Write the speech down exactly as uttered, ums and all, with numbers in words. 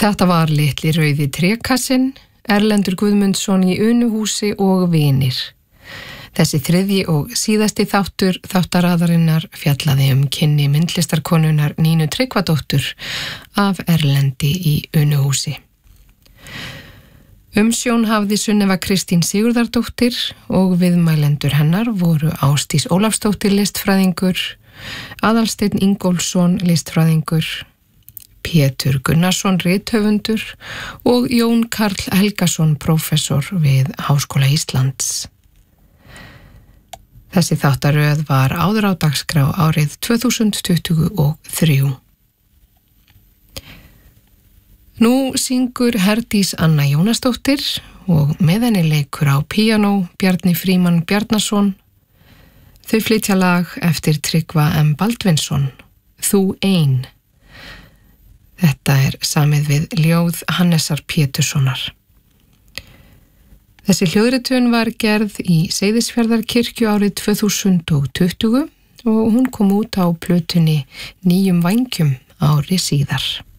Þetta var litli rauði trékassinn, Erlendur Guðmundsson í Unuhúsi og vinir. Þessi þriðji og síðasti þáttur þáttaraðarinnar fjallaði um kynni myndlistarkonunar Nínu Tryggvadóttur af Erlendi í Unuhúsi. Umsjón hafði Sunneva Kristín Sigurðardóttir og viðmælendur hennar voru Ásdís Ólafsdóttir listfræðingur, Aðalsteinn Ingólfsson listfræðingur, Pétur Gunnarsson rithöfundur og Jón Karl Helgason prófessor við Háskóla Íslands. Þessi þáttaröð var áður á dagskrá árið tvö þúsund tuttugu og þrjú. Nú syngur Herdís Anna Jónasdóttir og með henni leikur á píanó Bjarni Frímann Bjarnason. Þau flytja lag eftir Tryggva M. Baldvinsson, Þú ein. Þetta er samið við ljóð Hannesar Péturssonar. Þessi hljóðritun var gerð í Seyðisfjarðarkirkju árið tvö þúsund tuttugu og hún kom út á plötunni Nýjum vængjum ári síðar.